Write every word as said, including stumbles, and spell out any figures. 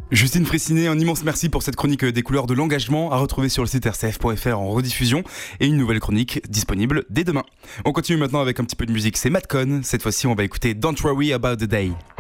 Justine Fraissinet, un immense merci pour cette chronique des couleurs de l'engagement à retrouver sur le site r c f point f r en rediffusion et une nouvelle chronique disponible dès demain. On continue maintenant avec un petit peu de musique, c'est Madcon. Cette fois-ci, on va écouter Don't Worry About the Day.